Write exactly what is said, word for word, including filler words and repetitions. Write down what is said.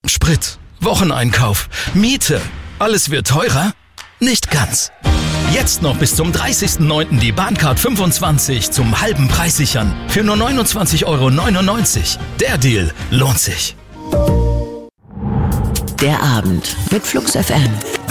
Sprit, Wocheneinkauf, Miete. Alles wird teurer? Nicht ganz. Jetzt noch bis zum dreißigsten neunten die Bahncard fünfundzwanzig zum halben Preis sichern. Für nur neunundzwanzig Euro neunundneunzig. Der Deal lohnt sich. Der Abend mit Flux F M.